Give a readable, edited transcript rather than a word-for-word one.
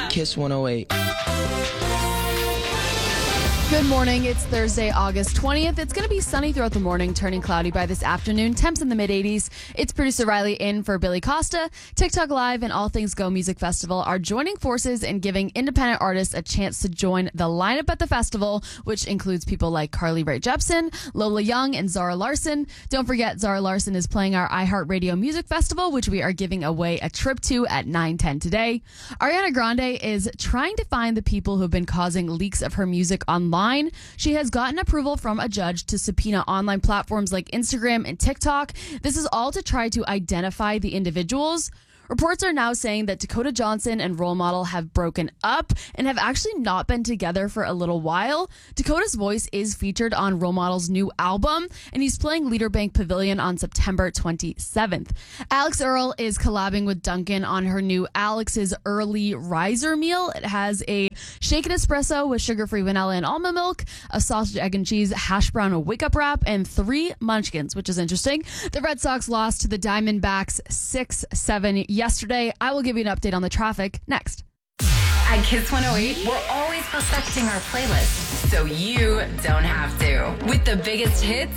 Kiss 108. Good morning. It's Thursday, August 20th. It's going to be sunny throughout the morning, turning cloudy by this afternoon. Temps in the mid-80s. It's producer Riley in for Billy Costa. TikTok Live and All Things Go Music Festival are joining forces and giving independent artists a chance to join the lineup at the festival, which includes people like Carly Rae Jepsen, Lola Young, and Zara Larsson. Don't forget, Zara Larsson is playing our iHeartRadio Music Festival, which we are giving away a trip to at 9:10 today. Ariana Grande is trying to find the people who have been causing leaks of her music online. She has gotten approval from a judge to subpoena online platforms like Instagram and TikTok. This is all to try to identify the individuals. Reports are now saying that Dakota Johnson and Role Model have broken up and have actually not been together for a little while. Dakota's voice is featured on Role Model's new album, and he's playing Leader Bank Pavilion on September 27th. Alex Earle is collabing with Dunkin' on her new Alex's Early Riser meal. It has a shaken espresso with sugar-free vanilla and almond milk, a sausage, egg, and cheese hash brown wake-up wrap, and 3 munchkins, which is interesting. The Red Sox lost to the Diamondbacks 6-7 yesterday. I will give you an update on the traffic next. At Kiss 108, we're always perfecting our playlist so you don't have to. With the biggest hits